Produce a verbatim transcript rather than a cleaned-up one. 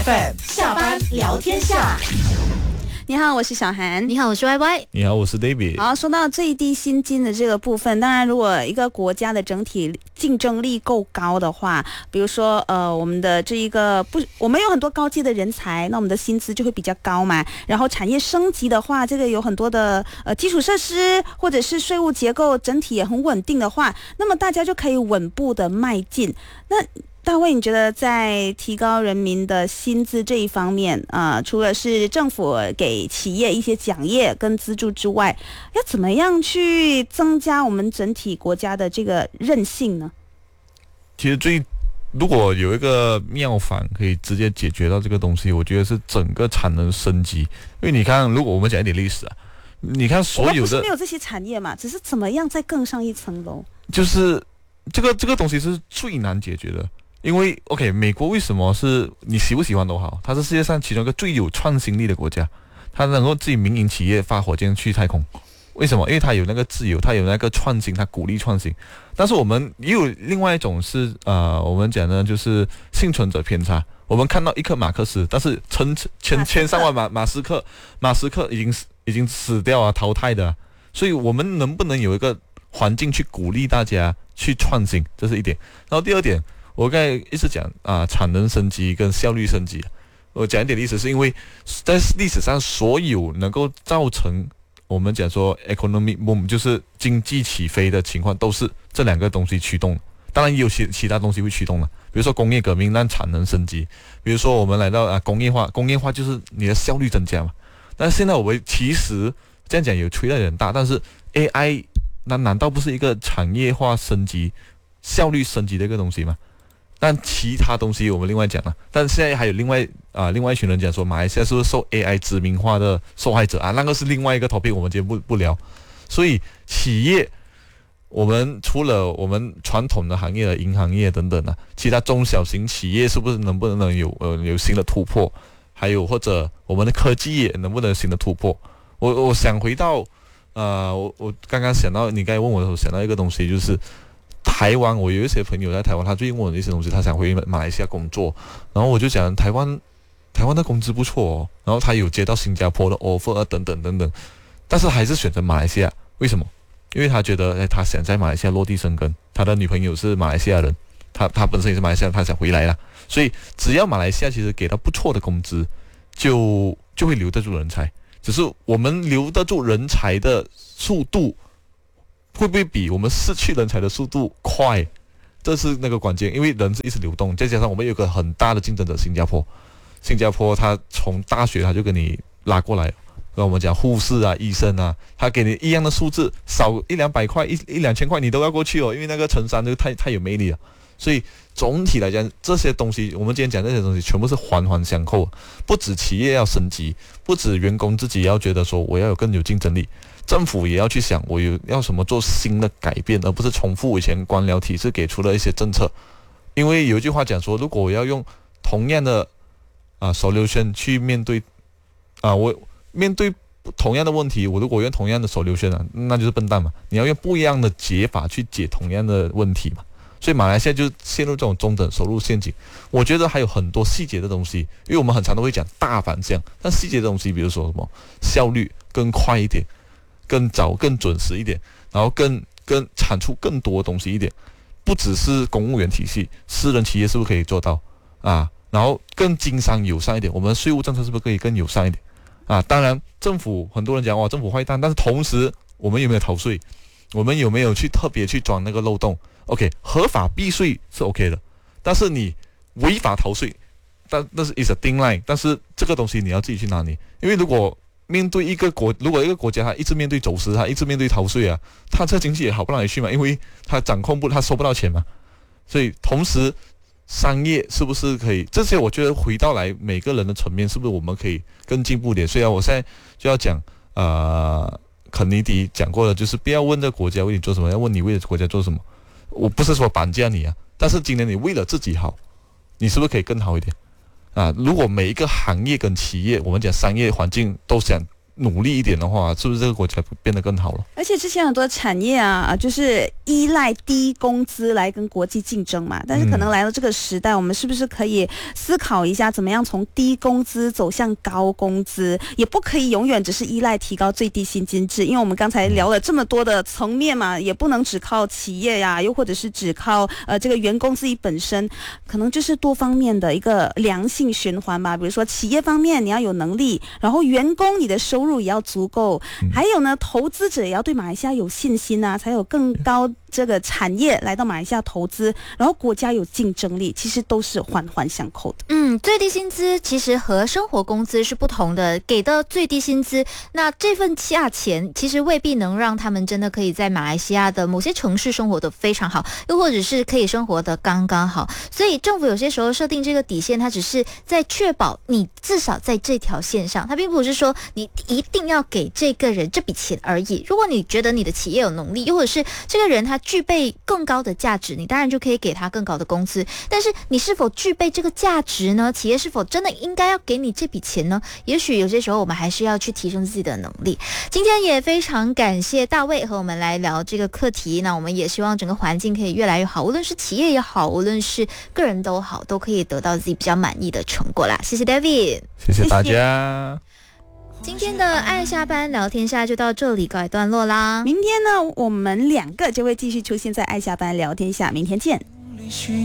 F M 下班聊天下。 你好，我是小韩。 你好，我是 Y Y。 你好，我是 David。 好，说到最低薪金的这个部分，当然，如果一个国家的整体竞争力够高的话，比如说，呃，我们的这一个不，我们有很多高阶的人才，那我们的薪资就会比较高嘛。然后产业升级的话，这个有很多的呃基础设施或者是税务结构整体也很稳定的话，那么大家就可以稳步的迈进。那大卫，你觉得在提高人民的薪资这一方面，呃，除了是政府给企业一些奖励跟资助之外，要怎么样去增加我们整体国家的这个韧性呢？ 其实最如果有一个妙法可以直接解决到这个东西，我觉得是整个产能升级。因为你看，如果我们讲一点历史啊，你看所有的我们不是没有这些产业嘛，只是怎么样再更上一层楼。 就是这个这个东西是最难解决的。因为 OK， 美国为什么是你喜不喜欢都好，它是世界上其中一个最有创新力的国家，它能够自己民营企业发火箭去太空。为什么？因为它有那个自由，它有那个创新，它鼓励创新。但是我们也有另外一种是呃，我们讲的就是幸存者偏差。我们看到一颗马克思，但是千千千上万马马斯克，马斯克已经已经死掉啊，淘汰的啊。所以我们能不能有一个环境去鼓励大家去创新，这是一点。然后第二点。我刚才一直讲啊，产能升级跟效率升级。我讲一点历史，是因为在历史上所有能够造成我们讲说 economic boom， 就是经济起飞的情况，都是这两个东西驱动。当然也有其其他东西会驱动了，比如说工业革命让产能升级，比如说我们来到啊工业化，工业化就是你的效率增加嘛。但是现在我们其实这样讲有吹得有点大，但是 A I 那难道不是一个产业化升级、效率升级的一个东西吗？但其他东西我们另外讲了，但现在还有另外啊、呃，另外一群人讲说，马来西亚是不是受 A I 殖民化的受害者啊？那个是另外一个 topic， 我们今天不不聊。所以企业，我们除了我们传统的行业的银行业等等啊，其他中小型企业是不是能不能有呃有新的突破？还有或者我们的科技业能不能有新的突破？我我想回到呃，我我刚刚想到你刚才问我的时候想到一个东西，就是。台湾，我有一些朋友在台湾，他最近问我的一些东西，他想回马来西亚工作，然后我就讲台湾，台湾的工资不错哦，然后他有接到新加坡的 offer 啊等等等等，但是还是选择马来西亚，为什么？因为他觉得，哎，他想在马来西亚落地生根，他的女朋友是马来西亚人，他他本身也是马来西亚人，他想回来啦，所以只要马来西亚其实给到不错的工资，就就会留得住人才，只是我们留得住人才的速度。会不会比我们失去人才的速度快？这是那个关键，因为人是一直流动，再加上我们有个很大的竞争者新加坡，新加坡他从大学他就跟你拉过来，跟我们讲护士啊、医生啊，他给你一样的数字，少一两百块、一一两千块你都要过去哦，因为那个陈山就太太有魅力了。所以总体来讲，这些东西我们今天讲这些东西全部是环环相扣，不止企业要升级，不止员工自己要觉得说我要有更有竞争力。政府也要去想，我有要什么做新的改变，而不是重复以前官僚体制给出的一些政策。因为有一句话讲说，如果我要用同样的啊 solution 去面对啊，我面对同样的问题，我如果用同样的 solution 啊，那就是笨蛋嘛。你要用不一样的解法去解同样的问题嘛。所以马来西亚就陷入这种中等收入陷阱。我觉得还有很多细节的东西，因为我们很常都会讲大方向，但细节的东西，比如说什么效率更快一点。更早、更准时一点，然后更更产出更多的东西一点，不只是公务员体系，私人企业是不是可以做到啊？然后更经商友善一点，我们税务政策是不是可以更友善一点啊？当然，政府很多人讲哇，政府坏蛋，但是同时我们有没有逃税？我们有没有去特别去钻那个漏洞 ？OK， 合法避税是 OK 的，但是你违法逃税，但那是 is a thin line， 但是这个东西你要自己去拿捏，因为如果面对一个国，如果一个国家它一直面对走私，它一直面对逃税啊，它这经济也好不到哪里去嘛，因为它掌控不，它收不到钱嘛。所以同时，商业是不是可以？这些我觉得回到来每个人的层面，是不是我们可以更进步一点？虽然我现在就要讲，呃，肯尼迪讲过了，就是不要问这个国家为你做什么，要问你为了国家做什么。我不是说绑架你啊，但是今天你为了自己好，你是不是可以更好一点？啊，如果每一个行业跟企业，我们讲商业环境都想努力一点的话，是不是这个国家变得更好了？ 而且之前很多产业啊，就是依赖低工资来跟国际竞争嘛。但是可能来到这个时代，我们是不是可以思考一下，怎么样从低工资走向高工资？也不可以永远只是依赖提高最低薪金制，因为我们刚才聊了这么多的层面嘛，也不能只靠企业呀、啊，又或者是只靠呃这个员工自己本身，可能就是多方面的一个良性循环吧。比如说企业方面你要有能力，然后员工你的收入也要足够，还有呢，投资者也要对马来西亚有信心啊，才有更高这个产业来到马来西亚投资，然后国家有竞争力，其实都是环环相扣的。 嗯，最低薪资其实和生活工资是不同的，给的最低薪资，那这份价钱其实未必能让他们真的可以在马来西亚的某些城市生活得非常好，又或者是可以生活得刚刚好。所以政府有些时候设定这个底线，它只是在确保你至少在这条线上，它并不是说你一定要给这个人这笔钱而已。如果你觉得你的企业有能力，又或者是这个人他具备更高的价值，你当然就可以给他更高的工资。但是你是否具备这个价值呢？企业是否真的应该要给你这笔钱呢？也许有些时候我们还是要去提升自己的能力。今天也非常感谢大卫和我们来聊这个课题，那我们也希望整个环境可以越来越好，无论是企业也好，无论是个人都好，都可以得到自己比较满意的成果啦。谢谢 David， 谢谢大家。 今天的爱下班聊天下就到这里告一段落啦。 明天呢，我们两个就会继续出现在爱下班聊天下，明天见。